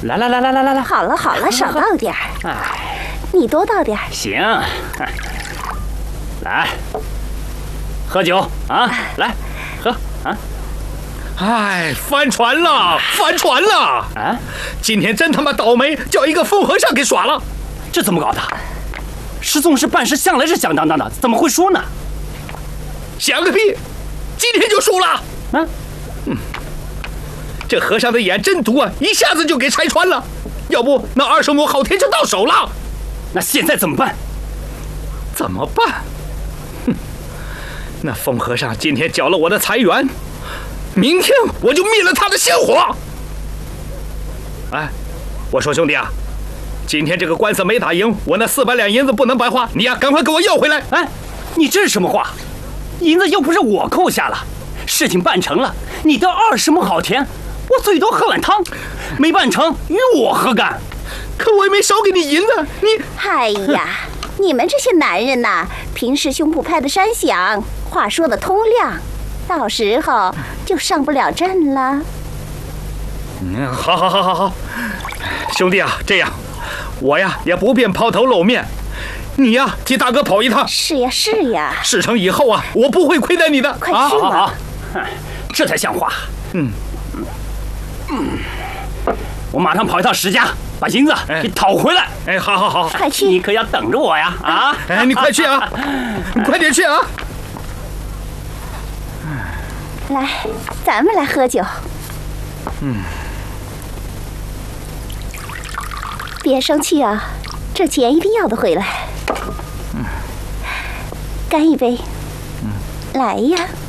来， 好了，少倒点儿。 哎， 你多倒点儿。 行，来，喝酒啊，来，喝啊。 哎，翻船了！啊！今天真他妈倒霉，叫一个疯和尚给耍了。 这怎么搞的？师宗是办事向来是响当当的，怎么会输呢？ 响个屁！今天就输了。啊，这和尚的眼真毒啊，一下子就给拆穿了。要不那20亩好田就到手了。 那现在怎么办？ 怎么办？那疯和尚今天搅了我的财源，明天我就灭了他的香火。哎，我说兄弟啊，今天这个官司没打赢，我那400两银子不能白花，你呀赶快给我要回来。 哎，你这是什么话？银子又不是我扣下了，事情办成了，你得20亩好田，我最多喝碗汤，没办成与我何干？ 可我也没少给你银子，你…… 哎呀，你们这些男人呐，平时胸脯拍的山响，话说的通亮，到时候就上不了阵了。 好，兄弟啊，这样，我呀也不便抛头露面，你呀替大哥跑一趟。 是呀， 事成以后啊，我不会亏待你的。 快去吧。 好，这才像话。我马上跑一趟石家，把银子给讨回来。 哎，好， 快去！ 你可要等着我呀！啊！ 哎，你快去啊！你快点去啊！ 来，咱们来喝酒。别生气啊，这钱一定要得回来。干一杯。来呀！